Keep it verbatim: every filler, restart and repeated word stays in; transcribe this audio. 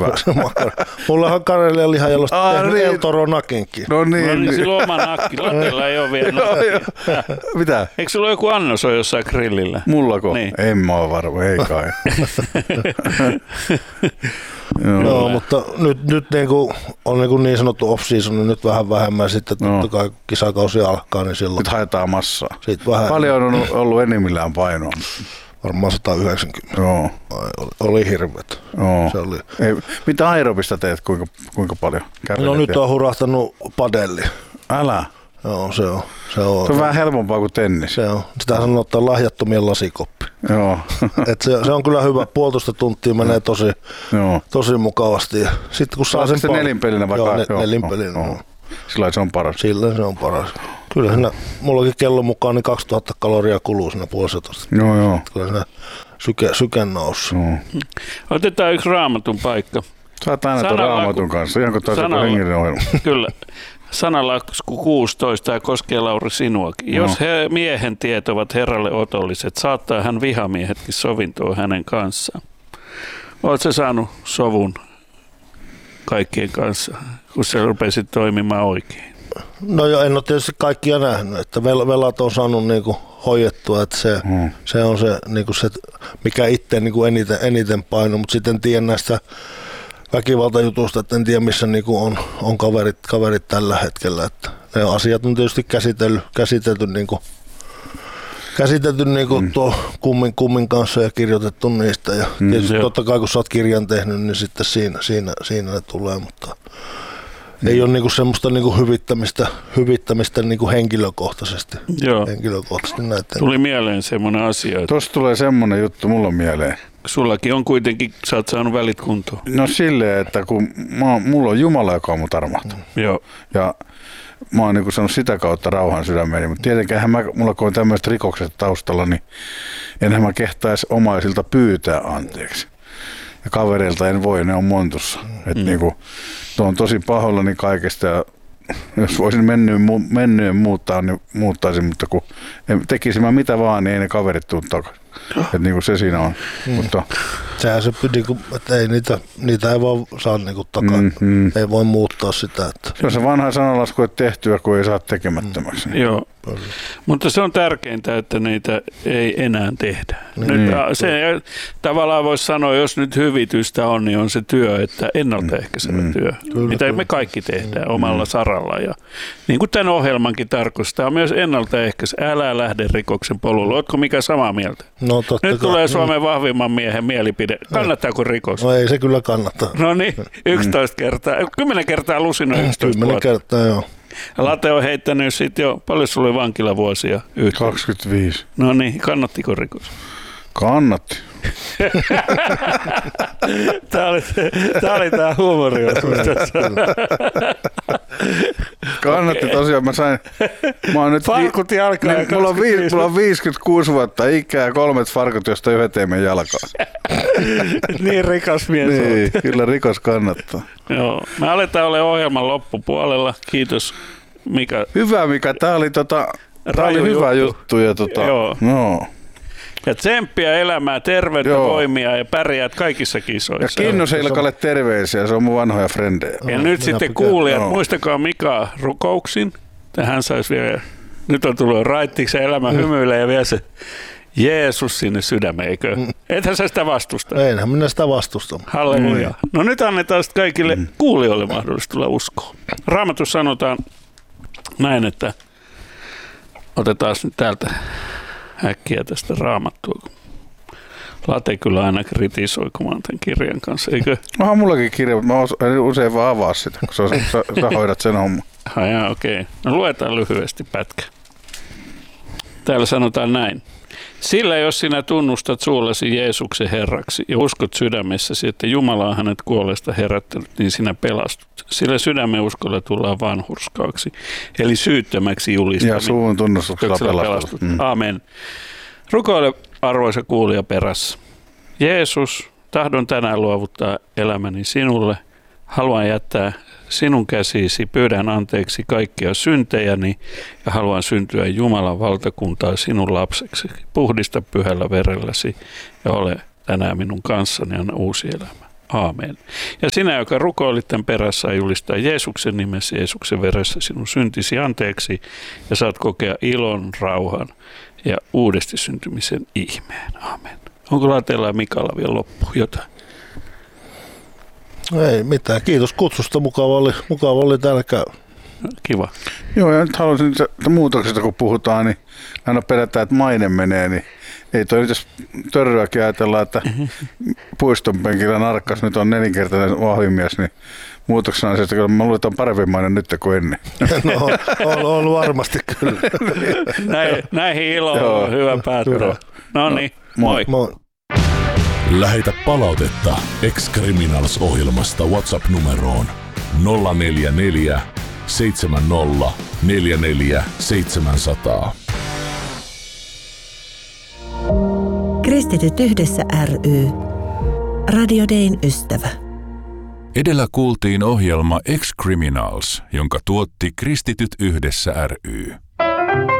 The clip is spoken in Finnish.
hyvä. Mulla on Karelian lihajalosta ah, tehnyt niin. El Toro nakinkin. No niin. No niin, silloin oma nakki. Latella ei ole vielä nakki. Mitä? Eikö sulla ole joku annos on jossain grillillä? Mullako? Niin. En mä ole varma, ei kai. Joo, no, mutta nyt, nyt niin, kuin on niin, kuin niin sanottu off-season, niin nyt vähän vähemmän. Sitten totta no. kai kisakausi alkaa, niin silloin... Nyt haetaan massaa. Vähän, paljon on ollut enimmillään painoa. Varmaan sata yhdeksänkymmentä. Joo. Oli, oli hirveet. Joo. Se oli. Ei, mitä aerobista teet, kuinka, kuinka paljon? Kävelet no nyt ja... on hurahtanut padelli. Älä. Joo, se on. Se on, se on vähän helpompaa kuin tennis. Se on. Sitä sanotaan lahjattomien lasikoppi. Joo. Et se, se on kyllä hyvä. Puolitoista tuntia menee tosi, tosi mukavasti. Sitten kun saa sen se nelinpelinä vaikka? Joo, ne, joo nelinpelinä. Joo. Sillä se on paras. Sillä se on paras. Kyllä siinä, mullakin kellon mukaan niin kaksituhatta kaloria kuluu siinä puolisatoista. Joo, joo. Kyllä siinä syke, syke nousi. Joo. Otetaan yksi Raamatun paikka. Saat aina tuon Raamatun kanssa, ihan kuin taas joku hengellinen ohjelma. Kyllä. Sanalasku kuusitoista, tämä koskee Lauri sinuakin. No. Jos he, miehen tiet ovat Herralle otolliset, saattaa hän vihamiehetkin sovintoon hänen kanssaan. Oletko saanut sovun kaikkien kanssa, kun sä rupesit toimimaan oikein? No jo, en ole tietysti kaikkia nähnyt, että velat on saanut niinku hoidettua, että se, hmm. se on se, niinku se mikä itse niinku eniten, eniten paino, mutta sitten en tiedä näistä väkivaltajutusta, että en tiedä missä niinku on, on kaverit, kaverit tällä hetkellä. Että ne asiat on tietysti käsitelty, käsitelty, niinku, käsitelty niinku hmm. tuo kummin, kummin kanssa ja kirjoitettu niistä. Ja hmm, tietysti totta kai kun sä oot kirjan tehnyt, niin sitten siinä, siinä, siinä ne tulee, mutta hmm. ei ole niinku semmoista niinku hyvittämistä, hyvittämistä niinku henkilökohtaisesti. Joo. henkilökohtaisesti näiden. Tuli mieleen semmoinen asia. Että tuossa tulee semmoinen juttu mulla mieleen. Sullakin on kuitenkin, sä oot saanut välit kuntoon. No silleen, että kun mä, mulla on Jumala, joka on mun armahtanut. Mm. Joo. Ja mä oon niin saanut sitä kautta rauhan sydämeeni, mutta tietenkään mä, mulla kun on tämmöiset rikokset taustalla, niin enhän mä kehtaisi omaisilta pyytää anteeksi. Ja kavereilta en voi, ne on montussa. Mm. Että niinku, on tosi pahoillani kaikesta ja jos voisin mennyön, mennyön muuttaa, niin muuttaisin, mutta kun tekisin mä mitä vaan, niin ei ne kaverit tule takaisin. Että niinku se siinä on. Mm. Mutta sehän se, niinku, että ei niitä, niitä ei vaan saa niinku takaisin. Mm, mm. Ei voi muuttaa sitä. Että se on se vanha sanalasku, että tehtyä, kun ei saa tekemättömäksi. Mm. Joo. Mutta se on tärkeintä, että niitä ei enää tehdä. Niin. Nyt se tavallaan voisi sanoa, jos nyt hyvitystä on, niin on se työ, että ennaltaehkäisevä mm. työ, kyllä, mitä kyllä. me kaikki tehdään mm. omalla saralla. Ja niin kuin tämän ohjelmankin tarkoittaa, myös ennaltaehkäisy. Älä lähde rikoksen polulle. Oletko mikä samaa mieltä? No, nyt tulee Suomen vahvimman miehen mielipide. Kannattaako rikos? No ei se kyllä kannata. No niin, yksitoista kertaa. Kymmenen kertaa lusina yksitoista Kymmenen kertaa, joo. Late on heittänyt sitten jo, paljon sulla oli vankilavuosia yhteen? kaksikymmentäviisi. No niin, kannattiko rikos? Kannatti. Tämä oli, tämä oli tämä huumoriosuus. Kannatti okay. Tosiaan, mä sain, mä oon nyt farkut vi- jalkaan. Niin, mulla, on vi- mulla on viisikymmentäkuusi vuotta ikää, kolmet farkut, josta yhdet ei mene jalkaan. Niin rikas mies. Niin, kyllä rikos kannattaa. Joo, me aletaan olla ohjelman loppupuolella. Kiitos Mika. Hyvä Mika, tää oli, tota, tää oli hyvä juttu. juttu ja tota, joo. No. Ja tsemppiä elämää, terveyttä, joo. voimia ja pärjäät kaikissa kisoissa. Ja Kinnusen Ilkalle terveisiä, se on mun vanhoja frendejä. Ja no, nyt sitten kuulijat, no. muistakaa Mika rukouksin. Hän saisi vielä, nyt on tullut raittiksi elämä mm. hymyilee ja vielä se Jeesus sinne sydämeen, eikö? Mm. Ethän sä sitä vastusta? Einhän minä sitä vastusta. Halleluja. Mm. No nyt annetaan sitten kaikille mm. kuulijoille mahdollisuus tulla uskoon. Raamatussa sanotaan näin, että otetaan nyt täältä äkkiä tästä Raamattua. Late kyllä aina kritisoi, kun mä oon tämän kirjan kanssa, eikö? Onhan mullakin kirja, mutta mä usein vaan avaa sitä, kun sä, sä, sä hoidat sen homman. Ah, jaa, okei. Okay. No luetaan lyhyesti pätkä. Täällä sanotaan näin. Sillä jos sinä tunnustat suullasi Jeesuksen Herraksi ja uskot sydämessäsi, että Jumala on hänet kuolleesta herättänyt, niin sinä pelastut. Sillä sydämen uskolla tullaan vanhurskaaksi, eli syyttömäksi julistaminen. Ja suun tunnustuksella pelastut. pelastut. Mm. Amen. Rukoile arvoisa kuulija perässä. Jeesus, tahdon tänään luovuttaa elämäni sinulle. Haluan jättää sinun käsiisi, pyydän anteeksi kaikkia syntejäni ja haluan syntyä Jumalan valtakuntaa sinun lapseksi. Puhdista pyhällä verelläsi ja ole tänään minun kanssani, anna uusi elämä. Aamen. Ja sinä, joka rukoilit tämän perässä, saa julistaa Jeesuksen nimessä, Jeesuksen veressä sinun syntisi anteeksi ja saat kokea ilon, rauhan ja uudesti syntymisen ihmeen. Aamen. Onko Lateella ja Mikalla vielä loppu jotain? Ei mitään. Kiitos kutsusta. Mukava oli, mukava oli täällä käydä. Kiva. Joo, ja nyt haluaisin, että muutoksesta kun puhutaan, niin aina pelätään, että maine menee, niin ei toi nyt jos Törryäkin ajatellaan, että puiston penkillä narkkas nyt on nelinkertainen vahvimies, niin muutoksena on se, että kyllä mä luulen, että on parempi maine nyt kuin ennen. No, on, on varmasti kyllä. Näin, näihin iloon on hyvä päättää. No niin, moi. Moi. Lähetä palautetta Ex-Criminals-ohjelmasta WhatsApp-numeroon nolla neljä neljä seitsemän nolla neljä neljä seitsemän nolla nolla. Kristityt yhdessä ry. Radio Dayn ystävä. Edellä kuultiin ohjelma Ex-Criminals, jonka tuotti Kristityt yhdessä ry.